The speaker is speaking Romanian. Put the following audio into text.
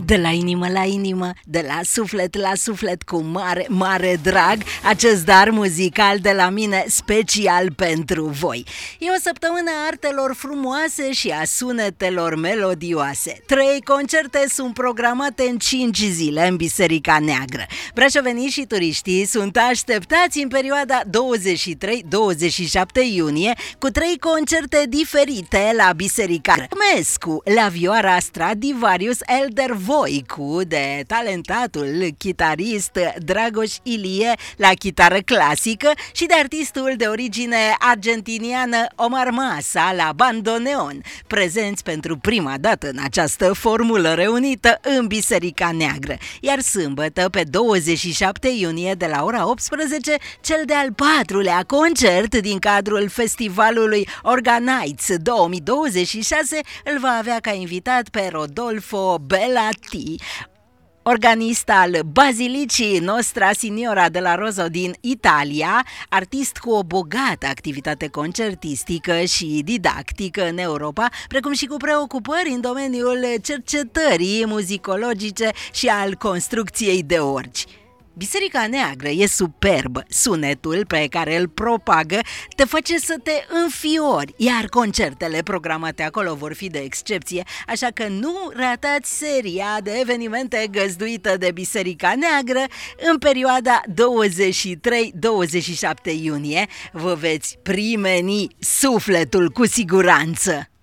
De la inimă la inimă, de la suflet la suflet, cu mare, mare drag, acest dar muzical de la mine special pentru voi. E o săptămână a artelor frumoase și a sunetelor melodioase. 3 concerte sunt programate în 5 zile în Biserica Neagră. Brașovenii și turiștii sunt așteptați în perioada 23-27 iunie cu 3 concerte diferite la Biserica Mescu, la vioara Stradivarius Elder Voicu, de talentatul chitarist Dragoș Ilie la chitară clasică și de artistul de origine argentiniană Omar Masa la bandoneon, prezenți pentru prima dată în această formulă reunită în Biserica Neagră. Iar sâmbătă, pe 27 iunie, de la ora 18, cel de-al 4-lea concert din cadrul festivalului Organites 2026 îl va avea ca invitat pe Rodolfo Belatti, organist al Bazilicii Nostra Signora de la Rosso din Italia, artist cu o bogată activitate concertistică și didactică în Europa, precum și cu preocupări în domeniul cercetării muzicologice și al construcției de orgi. Biserica Neagră e superbă, sunetul pe care îl propagă te face să te înfiori, iar concertele programate acolo vor fi de excepție, așa că nu ratați seria de evenimente găzduită de Biserica Neagră în perioada 23-27 iunie. Vă veți primeni sufletul cu siguranță!